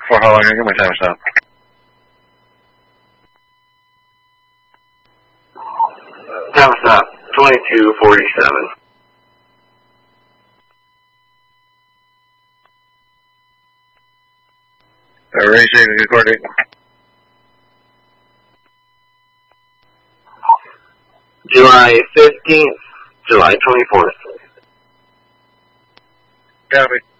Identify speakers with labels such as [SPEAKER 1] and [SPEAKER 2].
[SPEAKER 1] For how long? Give my time stop.
[SPEAKER 2] Time stop 22:47.
[SPEAKER 1] Racing recording.
[SPEAKER 2] July 15th, July 24th.
[SPEAKER 1] Copy.